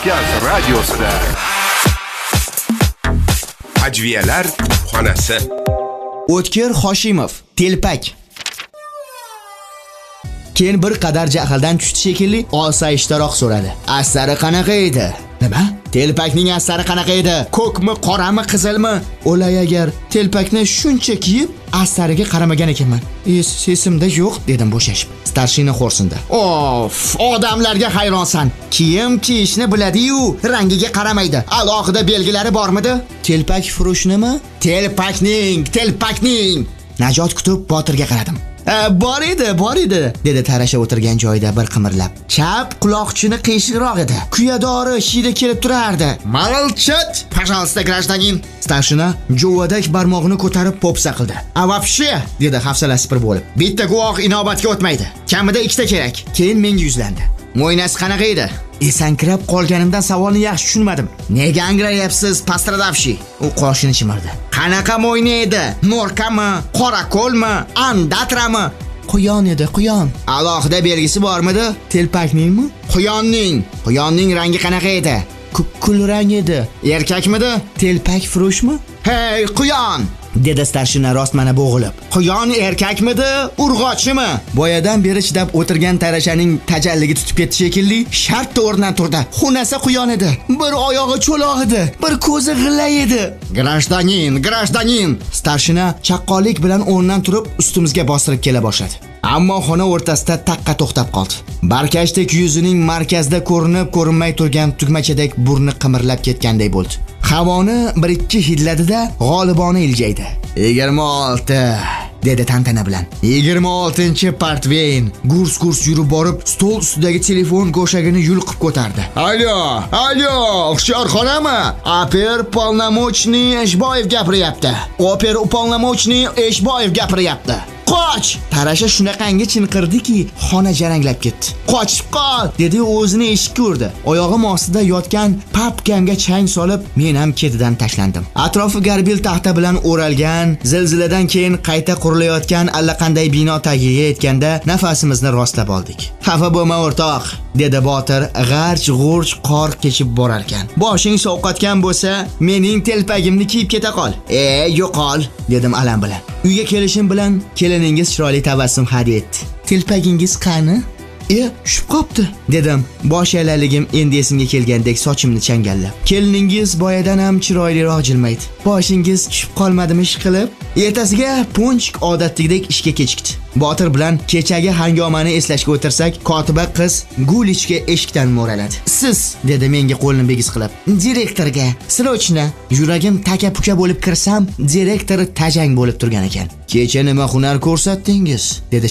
Kavkaz radiosida. Ajviyalar xonasi. O'tkir Hoshimov, telpak. Keyin bir qadar jahldan tushdi shekilli, osoyishtaroq so'radi. Asari qanaqa edi? Nima? Telpakning asari qanaqa edi? Ko'kmi, qorami, qizilmi? O'lay agar telpakni shuncha kiyib, asariga qaramagan ekanman. Sesimda yo'q, dedim bo'shashib. Starshina xo'rsindi. Of, odamlarga hayronsan. Kiyim kiyishni biladi-yu, rangiga qaramaydi. Alohida belgilari bormidi? Telpak furushnimi? Telpakning. Najot kutib Botirga qaradim. Bor edi, dedi tarasha o'tirgan joyida bir qimirlab. Chap quloqchini qiyshiqroq edi. Kuyadori hidi kelib turardi. Молчать, пожалуйста, гражданин. Starshina jo'vadak barmog'ini ko'tarib popsa qildi. A вообще, dedi hafsalasi pir bo'lib. Bitta guvoh inobatga o'tmaydi. Kamida 2 ta kerak. Keyin menga yuzlandi. Mo'ynasi qanaqa edi? Esankirab qolganimdan savolni yaxshi tushunmadim. Nega angrayapsiz, pastradavshi? U qoshini chimirdi. Qanaqa mo'yna edi? Norkami, qorako'lmi, andatrami? Quyon edi, quyon. Alohida belgisi bormidi? Telpakningmi? Quyonning rangi qanaqa edi? Kul rang edi. Erkakmidi? Telpak furushmi? Hey, quyon! dedi Starshina rostmana bo'g'ilib. Quyon erkakmidi, urg'ochimi? Boyadan beri chidab o'tirgan tarashaning tajalligi tutib ketdi shekilli, shartta o'rnidan turdi. Xunasa quyon edi. Bir oyog'i cho'loq edi, bir ko'zi g'illay edi. Grajdanin! Starshina chaqqonlik bilan o'rnidan turib ustimizga bostirib kela boshladi. Ammo xona o'rtasida taqqa to'xtab qoldi. Barkashdek yuzining markazida ko'rinib ko'rinmay turgan tugmachadek burni qimirlab ketganday bo'ldi. Havoni 1-2 hidladida g'olibona iljaydi. 26 dedi tantana bilan. 26-partveyn. Gurs yurib borib, stol ustidagi telefon go'shagini yulqib ko'tardi. Allo, hushyor xonami? Oper polnomochniy Eshboyev gapiryapti. Qoch! Tarasha shunaqangi chinqirdiki, xona jaranglab ketdi. Qochib qol, dedi o'zini eshikka urdi. Oyog'im ostida yotgan papkamga chang solib, men ham ketidan tashlandim. Atrofi garbil taxta bilan o'ralgan, zilziladan keyin qayta qurilayotgan allaqanday bino tagiga yetganda nafasimizni rostlab oldik. Xafa bo'lma o'rtoq, dedi Botir g'arch-g'urch qor kechib borar ekan. Boshing sovqatgan bo'lsa, mening telpagimni kiyib keta qol. Yo'qol, dedim alam bilan. Uyga kelishim bilan keliningiz chiroyli tabassum hadya etdi. Telpagingiz qani? Tushib qopti, dedim. Bosh yalaligim endi esimga kelgandek sochimni changallab. Keliningiz boyadan ham chiroyliroq jilmaydi. Boshingiz tushib qolmadimi ish qilib? Ertasiga Ponchik odatdagidek ishga kechikdi. Botir bilan kechagi hangomani eslashga o'tirsak, kotiba qiz Gulichga eshikdan mo'raladi. Siz, dedi menga qo'lini begiz qilib. Direktorga, srochna. Yuragim taka-puka bo'lib kirsam, direktor tajang bo'lib turgan ekan. Kecha nima hunar ko'rsatdingiz? dedi